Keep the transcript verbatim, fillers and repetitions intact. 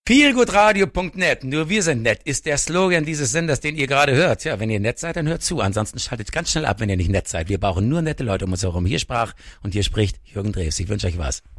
feelgoodradio punkt net, nur wir sind nett, ist der Slogan dieses Senders, den ihr gerade hört. Ja, wenn ihr nett seid, dann hört zu. Ansonsten schaltet ganz schnell ab, wenn ihr nicht nett seid. Wir brauchen nur nette Leute um uns herum. Hier sprach und hier spricht Jürgen Drews. Ich wünsche euch was.